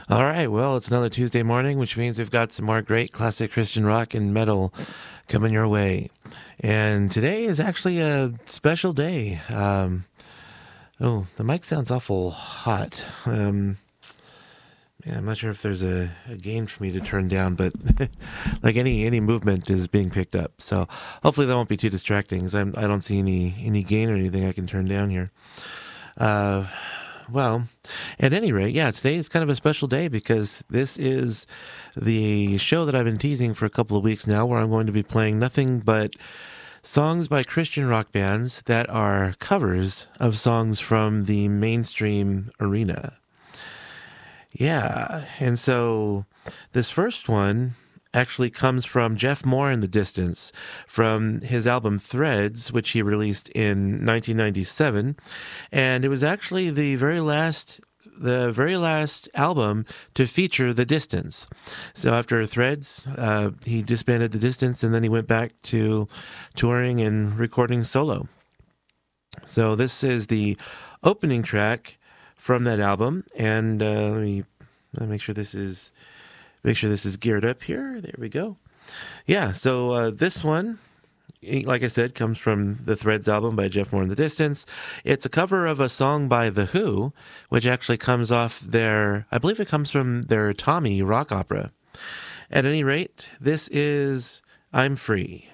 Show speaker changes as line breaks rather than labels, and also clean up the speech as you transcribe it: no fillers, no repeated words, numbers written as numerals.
All right, well, it's another Tuesday morning, which means we've got some more great classic Christian rock and metal coming your way. And today is actually a special day. Oh, the mic sounds awful hot. Yeah, I'm not sure if there's a gain for me to turn down, but like any movement is being picked up. So hopefully that won't be too distracting, because I don't see any gain or anything I can turn down here. Uh, well, at any rate, yeah, today is kind of a special day because this is the show that I've been teasing for a couple of weeks now, where I'm going to be playing nothing but songs by Christian rock bands that are covers of songs from the mainstream arena. Yeah, and so this first one actually comes from Jeff Moore in the Distance from his album Threads, which he released in 1997, and it was actually the very last album to feature The Distance. So after Threads, he disbanded The Distance, and then he went back to touring and recording solo. So this is the opening track from that album, and let me make sure this is geared up here. There we go. Yeah, so this one, like I said, comes from the Threads album by Jeff Moore in the Distance. It's a cover of a song by The Who, which actually comes off I believe it comes from their Tommy rock opera. At any rate, this is I'm Free.